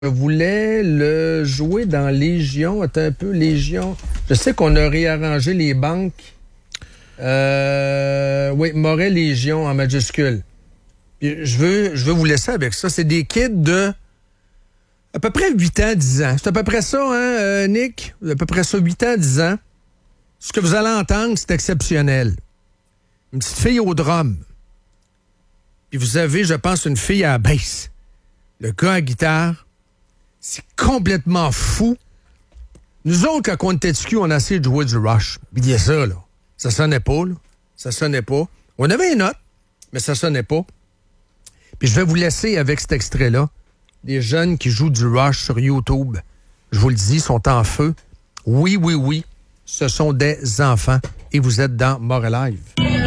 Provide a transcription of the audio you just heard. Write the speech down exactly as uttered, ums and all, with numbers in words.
Je voulais le jouer dans Légion. Attends un peu, Légion. Je sais qu'on a réarrangé les banques. Euh, oui, Moret Légion en majuscule. Puis je veux, je veux vous laisser avec ça. C'est des kids de à peu près huit ans, dix ans. C'est à peu près ça, hein, euh, Nick? À peu près ça, huit ans, dix ans. Ce que vous allez entendre, c'est exceptionnel. Une petite fille au drum. Puis vous avez, je pense, une fille à la basse. Le gars à guitare. C'est complètement fou. Nous autres, quand on était T Q, on a essayé de jouer du Rush. Il y a ça, là. Ça sonnait pas, là. Ça sonnait pas. On avait une note, mais ça sonnait pas. Puis je vais vous laisser avec cet extrait-là. Des jeunes qui jouent du Rush sur YouTube. Je vous le dis, sont en feu. Oui, oui, oui. Ce sont des enfants. Et vous êtes dans More Alive.